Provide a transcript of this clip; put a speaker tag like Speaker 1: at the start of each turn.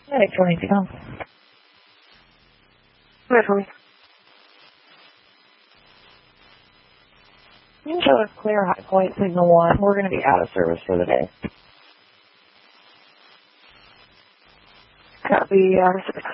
Speaker 1: Hey, Tony, come.
Speaker 2: Come here, Tony.
Speaker 1: You can show us clear High Point Signal 1. We're going to be out of service for the day.
Speaker 2: Copy, 6